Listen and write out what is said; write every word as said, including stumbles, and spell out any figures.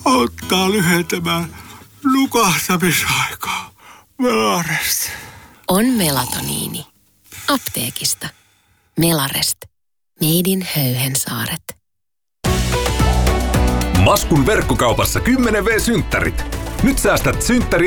auttaa lyhentämään nukahtamisaikaa. Melarest. On melatoniini. Apteekista. Melarest. Made in Höyhensaaret. Maskun verkkokaupassa kymmenen vuoden synttärit. Nyt säästät synttäri